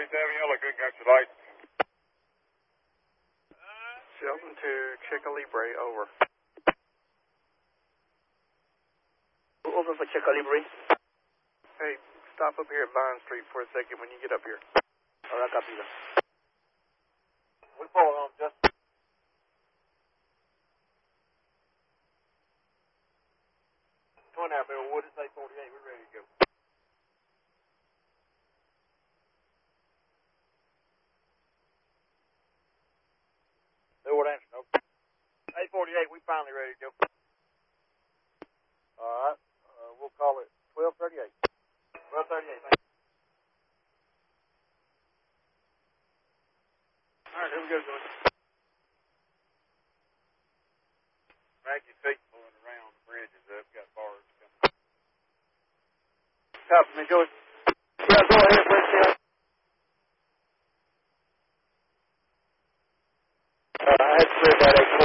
Yellow, good, got your light. Shelton to Chica Libre, over. Over for Chica Libre. Hey, stop up here at Vine Street for a second when you get up here. All right, copy that. We follow on, Justin. 29 Bill Wood, it's 848, we're ready to go. Wood answer, no. 848, we finally ready to go. All right, we'll call it 1238. 1238, thank you. All right, here we go, George. Drag your feet pulling around, the bridge is up, got bars coming. Copy me, George. Yeah, go ahead, please. I had to clear that